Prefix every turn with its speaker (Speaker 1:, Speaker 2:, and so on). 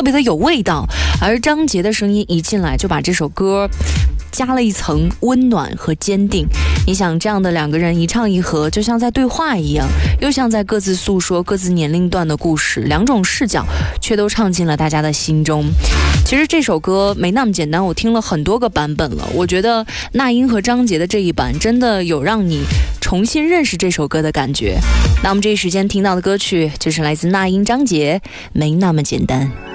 Speaker 1: 特别的有味道。而张杰的声音一进来，就把这首歌加了一层温暖和坚定。你想，这样的两个人一唱一和，就像在对话一样，又像在各自诉说各自年龄段的故事，两种视角却都唱进了大家的心中。其实这首歌没那么简单，我听了很多个版本了，我觉得那英和张杰的这一版真的有让你重新认识这首歌的感觉。那我们这一时间听到的歌曲就是来自那英张杰《没那么简单》。